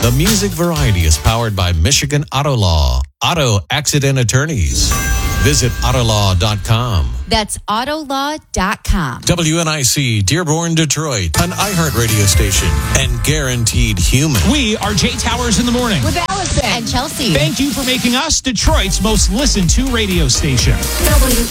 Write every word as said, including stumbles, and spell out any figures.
The Music Variety is powered by Michigan Auto Law. Auto Accident Attorneys. Visit autolaw dot com. That's autolaw dot com. W N I C, Dearborn, Detroit, an iHeart radio station, and Guaranteed Human. We are Jay Towers in the morning. With Allison and Chelsea. Thank you for making us Detroit's most listened to radio station. W